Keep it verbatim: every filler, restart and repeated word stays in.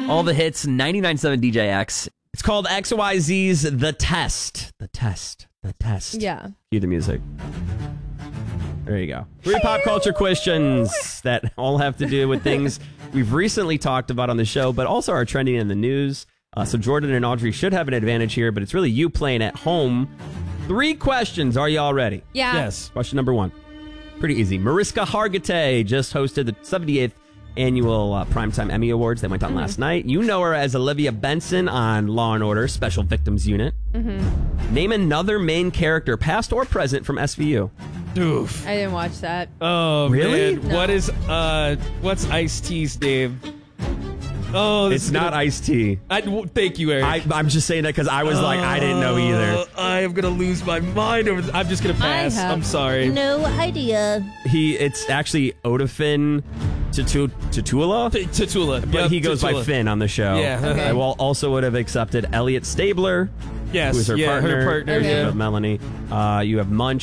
All the hits, ninety-nine point seven D J X. It's called X Y Z's The Test. The Test. The Test. Yeah. Cue the music. There you go. Three pop culture questions that all have to do with things we've recently talked about on the show, but also are trending in the news. Uh, so Jordan and Audrey should have an advantage here, but it's really you playing at home. Three questions. Are you all ready? Yeah. Yes. Question number one. Pretty easy. Mariska Hargitay just hosted the seventy-eighth annual uh, Primetime Emmy Awards that went on mm-hmm. last night. You know her as Olivia Benson on Law and Order Special Victims Unit. Mm-hmm. Name another main character, past or present, from S V U. Oof. I didn't watch that. Oh, really? Man. No. What is, uh, what's Ice-T's name? Oh, this it's is not gonna... Ice-T. I, well, thank you, Eric. I, I'm just saying that because I was uh, like, I didn't know either. I am going to lose my mind over this. I'm just going to pass. I'm sorry. No idea. He, it's actually Odafin Tutu, Tutula? T- Tutula. But yep, he goes Tutula. by Finn on the show. Yeah. Okay. I will also would have accepted Elliot Stabler. Yes. Who is her yeah, partner. her partner. Okay. Yeah. You have Melanie. Uh, you have Munch.